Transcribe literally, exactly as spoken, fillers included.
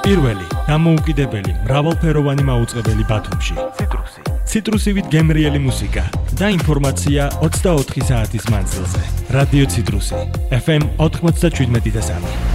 პირველი, დამოუკიდებელი, მრავალფეროვანი მაუწყებელი ბათუმში. ციტრუსი. ციტრუსივით გემრიელი მუსიკა და ინფორმაცია ოცდაოთხი საათის მანძილზე. რადიო ციტრუსი. ეფ ემ ოთხმოცდაშვიდმეტი და სამი.